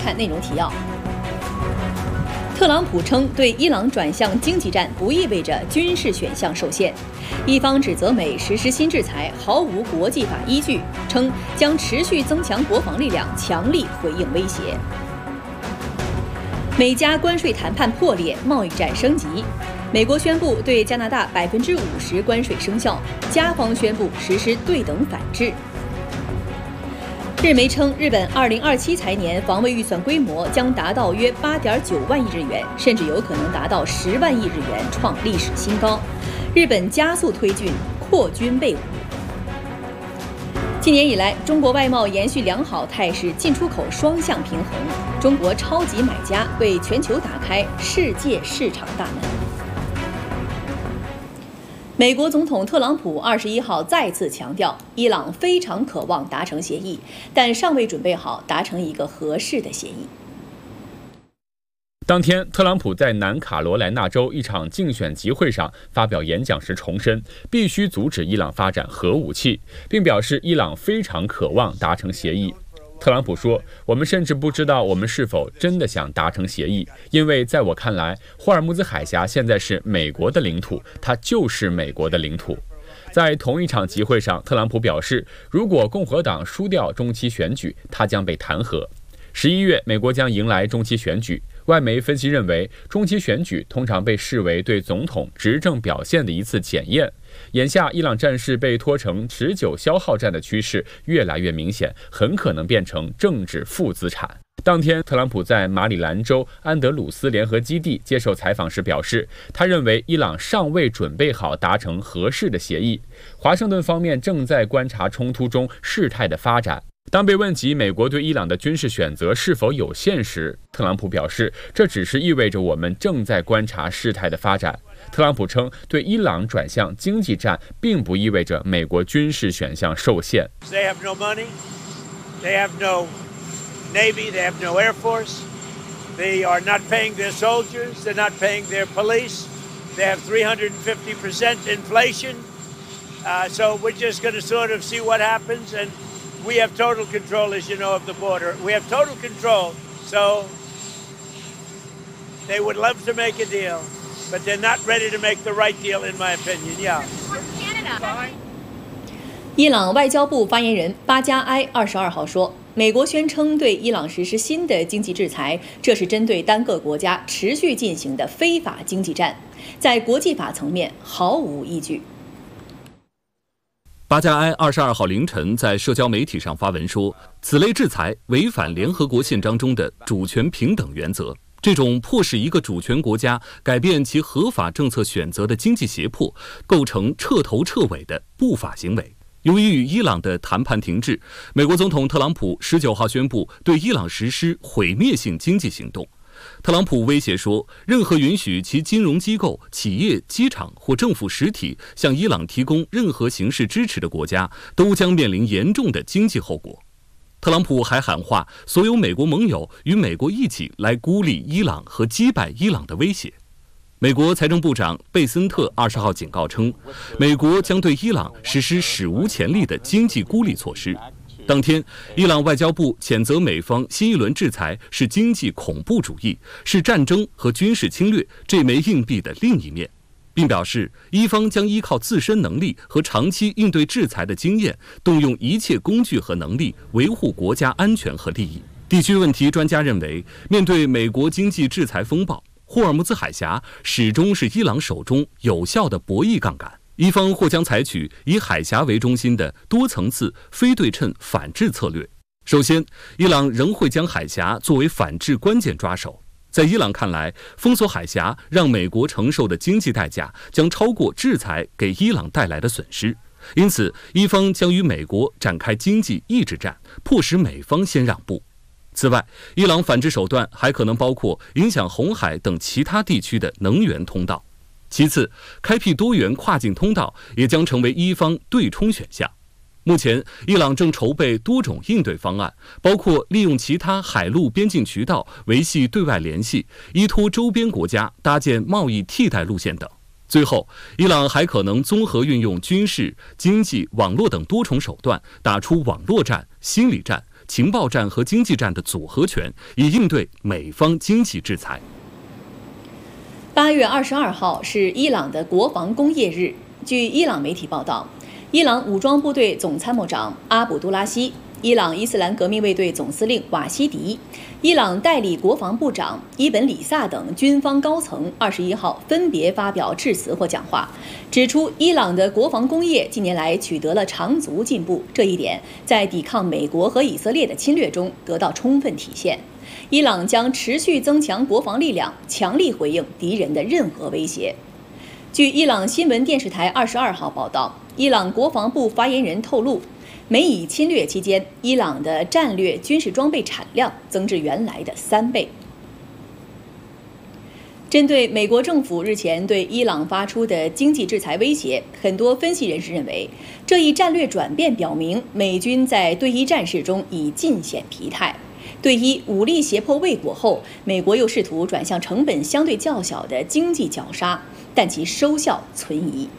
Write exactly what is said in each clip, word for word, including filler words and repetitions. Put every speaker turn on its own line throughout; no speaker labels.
看内容提要。特朗普称，对伊朗转向经济战不意味着军事选项受限。一方指责美实施新制裁毫无国际法依据，称将持续增强国防力量，强力回应威胁。美加关税谈判破裂，贸易战升级。美国宣布对加拿大百分之五十关税生效，加方宣布实施对等反制。日媒称，日本二零二七财年防卫预算规模将达到约八点九万亿日元，甚至有可能达到十万亿日元，创历史新高。日本加速推进扩军备武。今年以来，中国外贸延续良好态势，进出口双向平衡。中国超级买家为全球打开世界市场大门。美国总统特朗普二十一号再次强调，伊朗非常渴望达成协议，但尚未准备好达成一个合适的协议。
当天，特朗普在南卡罗来纳州一场竞选集会上发表演讲时重申，必须阻止伊朗发展核武器，并表示伊朗非常渴望达成协议。特朗普说，我们甚至不知道我们是否真的想达成协议，因为在我看来，霍尔木兹海峡现在是美国的领土，它就是美国的领土。在同一场集会上，特朗普表示，如果共和党输掉中期选举，他将被弹劾。十一月，美国将迎来中期选举。外媒分析认为，中期选举通常被视为对总统执政表现的一次检验。眼下，伊朗战事被拖成持久消耗战的趋势越来越明显，很可能变成政治负资产。当天，特朗普在马里兰州安德鲁斯联合基地接受采访时表示，他认为伊朗尚未准备好达成合适的协议。华盛顿方面正在观察冲突中事态的发展。当被问及美国对伊朗的军事选择是否有限时，特朗普表示，这只是意味着我们正在观察事态的发展。特朗普称，对伊朗转向经济战并不意味着美国军事选项受限。
They have no money, they have no Navy, they have no Air Force, they are not paying their soldiers, they're not paying their police, they have three hundred fifty percent inflation, uh, so we're just going to sort of see what happens, and we have total control, as you know, of the border. We have total control, so they would love to make a deal, but they're not ready to make the right deal, in my opinion. Yeah.
伊朗外交部发言人巴加埃二十二号说，美国宣称对伊朗实施新的经济制裁，这是针对单个国家持续进行的非法经济战，在国际法层面毫无依据。
巴加埃二十二号凌晨在社交媒体上发文说，此类制裁违反联合国宪章中的主权平等原则。这种迫使一个主权国家改变其合法政策选择的经济胁迫，构成彻头彻尾的不法行为。由于与伊朗的谈判停滞，美国总统特朗普十九号宣布对伊朗实施毁灭性经济行动。特朗普威胁说，任何允许其金融机构、企业、机场或政府实体向伊朗提供任何形式支持的国家，都将面临严重的经济后果。特朗普还喊话所有美国盟友与美国一起来孤立伊朗和击败伊朗的威胁。美国财政部长贝森特二十号警告称，美国将对伊朗实施史无前例的经济孤立措施。当天，伊朗外交部谴责美方新一轮制裁是经济恐怖主义，是战争和军事侵略这枚硬币的另一面，并表示伊方将依靠自身能力和长期应对制裁的经验，动用一切工具和能力维护国家安全和利益。地区问题专家认为，面对美国经济制裁风暴，霍尔木兹海峡始终是伊朗手中有效的博弈杠杆。伊方或将采取以海峡为中心的多层次非对称反制策略。首先，伊朗仍会将海峡作为反制关键抓手。在伊朗看来，封锁海峡让美国承受的经济代价将超过制裁给伊朗带来的损失，因此伊方将与美国展开经济抑制战，迫使美方先让步。此外，伊朗反制手段还可能包括影响红海等其他地区的能源通道。其次，开辟多元跨境通道也将成为伊方对冲选项。目前，伊朗正筹备多种应对方案，包括利用其他海陆边境渠道维系对外联系，依托周边国家搭建贸易替代路线等。最后，伊朗还可能综合运用军事、经济、网络等多重手段，打出网络战、心理战、 情报战和经济战的组合拳，以应对美方经济制裁。
八月二十二号是伊朗的国防工业日。据伊朗媒体报道，伊朗武装部队总参谋长阿卜杜拉希、伊朗伊斯兰革命卫队总司令瓦希迪、伊朗代理国防部长伊本里萨等军方高层二十一号分别发表致辞或讲话，指出伊朗的国防工业近年来取得了长足进步，这一点在抵抗美国和以色列的侵略中得到充分体现。伊朗将持续增强国防力量，强力回应敌人的任何威胁。据伊朗新闻电视台二十二号报道，伊朗国防部发言人透露，美以侵略期间，伊朗的战略军事装备产量增至原来的三倍。针对美国政府日前对伊朗发出的经济制裁威胁，很多分析人士认为，这一战略转变表明美军在对伊战事中已尽显疲态。对伊武力胁迫未果后，美国又试图转向成本相对较小的经济绞杀，但其收效存疑。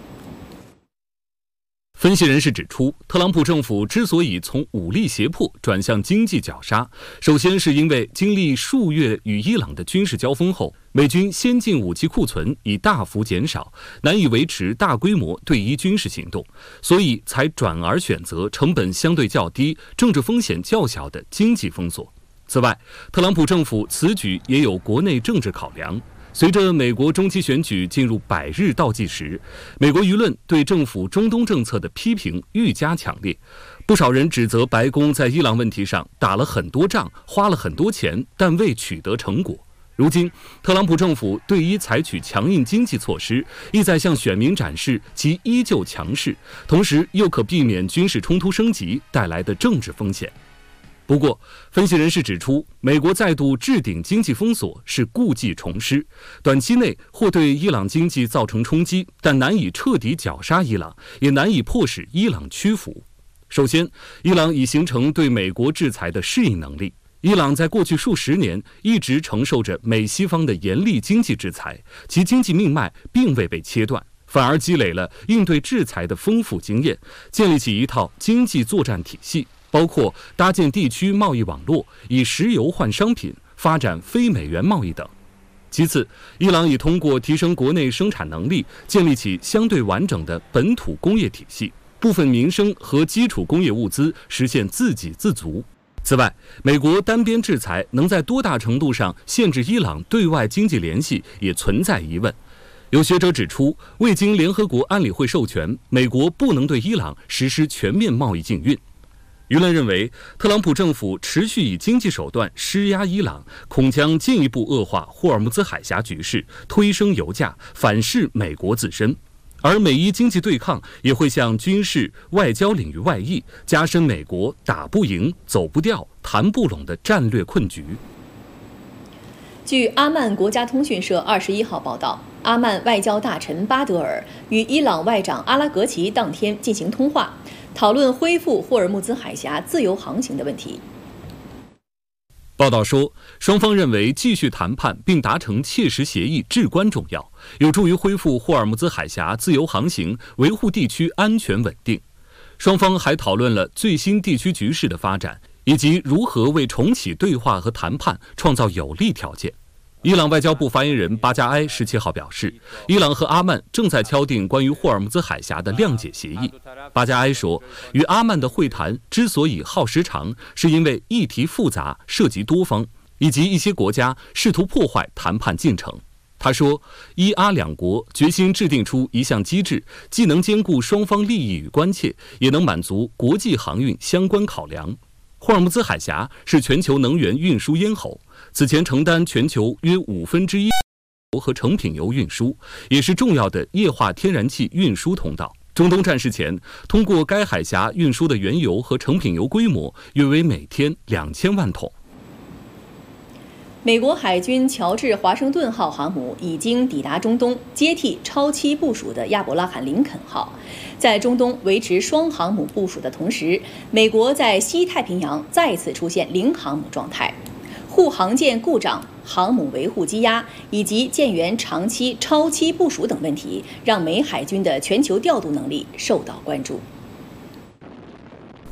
分析人士指出，特朗普政府之所以从武力胁迫转向经济绞杀，首先是因为经历数月与伊朗的军事交锋后，美军先进武器库存已大幅减少，难以维持大规模对伊军事行动，所以才转而选择成本相对较低、政治风险较小的经济封锁。此外，特朗普政府此举也有国内政治考量。随着美国中期选举进入百日倒计时，美国舆论对政府中东政策的批评愈加强烈。不少人指责白宫在伊朗问题上打了很多仗，花了很多钱，但未取得成果。如今，特朗普政府对伊采取强硬经济措施，意在向选民展示其依旧强势，同时又可避免军事冲突升级带来的政治风险。不过，分析人士指出，美国再度置顶经济封锁是故技重施，短期内或对伊朗经济造成冲击，但难以彻底绞杀伊朗，也难以迫使伊朗屈服。首先，伊朗已形成对美国制裁的适应能力。伊朗在过去数十年一直承受着美西方的严厉经济制裁，其经济命脉并未被切断，反而积累了应对制裁的丰富经验，建立起一套经济作战体系，包括搭建地区贸易网络，以石油换商品，发展非美元贸易等。其次，伊朗已通过提升国内生产能力，建立起相对完整的本土工业体系，部分民生和基础工业物资实现自给自足。此外，美国单边制裁能在多大程度上限制伊朗对外经济联系，也存在疑问。有学者指出，未经联合国安理会授权，美国不能对伊朗实施全面贸易禁运。舆论认为，特朗普政府持续以经济手段施压伊朗，恐将进一步恶化霍尔木兹海峡局势，推升油价，反噬美国自身。而美伊经济对抗也会向军事、外交领域外溢，加深美国打不赢、走不掉、谈不拢的战略困局。
据阿曼国家通讯社二十一号报道，阿曼外交大臣巴德尔与伊朗外长阿拉格齐当天进行通话，讨论恢复霍尔木兹海峡自由航行的问题。
报道说，双方认为继续谈判并达成切实协议至关重要，有助于恢复霍尔木兹海峡自由航行，维护地区安全稳定。双方还讨论了最新地区局势的发展，以及如何为重启对话和谈判创造有利条件。伊朗外交部发言人巴加埃十七号表示，伊朗和阿曼正在敲定关于霍尔木兹海峡的谅解协议。巴加埃说，与阿曼的会谈之所以耗时长，是因为议题复杂，涉及多方，以及一些国家试图破坏谈判进程。他说，伊阿两国决心制定出一项机制，既能兼顾双方利益与关切，也能满足国际航运相关考量。霍尔木兹海峡是全球能源运输咽喉，此前承担全球约五分之一油和成品油运输，也是重要的液化天然气运输通道。中东战事前，通过该海峡运输的原油和成品油规模约为每天两千万桶。
美国海军乔治华盛顿号航母已经抵达中东，接替超期部署的亚伯拉罕林肯号。在中东维持双航母部署的同时，美国在西太平洋再次出现零航母状态，护航舰故障、航母维护积压以及舰员长期超期部署等问题，让美海军的全球调度能力受到关注。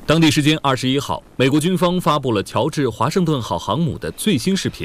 当地时间二十一号，美国军方发布了乔治华盛顿号航母的最新视频。